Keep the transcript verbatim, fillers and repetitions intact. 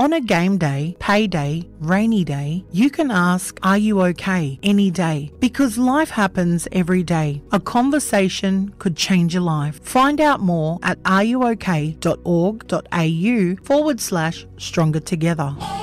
On a game day, payday, rainy day, you can ask, "Are you okay?" any day, because life happens every day. A conversation could change your life. Find out more at areyouok.org.au forward slash stronger together.